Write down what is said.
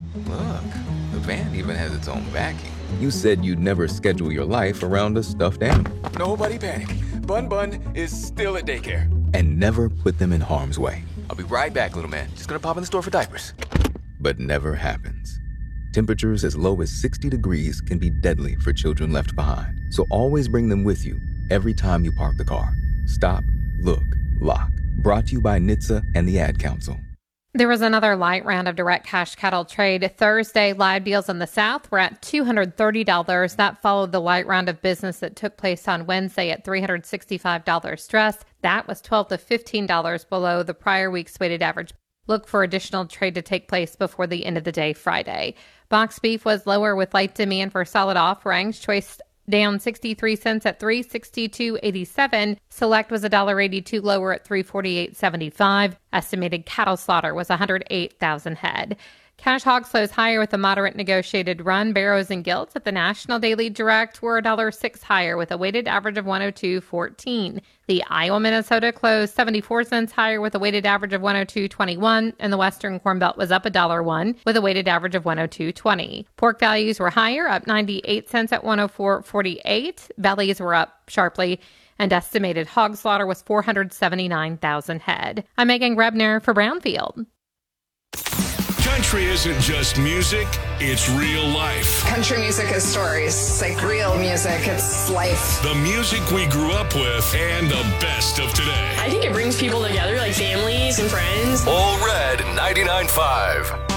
Look, the van even has its own backing. You said you'd never schedule your life around a stuffed animal. Nobody panic. Bun Bun is still at daycare. And never put them in harm's way. I'll be right back, little man. Just gonna pop in the store for diapers. But never happens. Temperatures as low as 60 degrees can be deadly for children left behind. So always bring them with you every time you park the car. Stop, look, lock. Brought to you by NHTSA and the Ad Council. There was another light round of direct cash cattle trade. Thursday, live deals in the South were at $230. That followed the light round of business that took place on Wednesday at $365 stress. That was $12 to $15 below the prior week's weighted average. Look for additional trade to take place before the end of the day Friday. Boxed beef was lower with light demand for solid offerings. Choice down 63 cents at $362.87. Select was $1.82 lower at $348.75. Estimated cattle slaughter was 108,000 head. Cash hog slows higher with a moderate negotiated run. Barrows and gilts at the National Daily Direct were $1.06 higher with a weighted average of 102.14. The Iowa Minnesota closed 74 cents higher with a weighted average of 102.21, and the Western Corn Belt was up $1.01 with a weighted average of 102.20. Pork values were higher, up 98 cents at 104.48. Bellies were up sharply, and estimated hog slaughter was 479,000 head. I'm Megan Grebner for Brownfield. Country isn't just music, it's real life. Country music is stories. It's like real music. It's life. The music we grew up with and the best of today. I think it brings people together, like families and friends. All Red 99.5.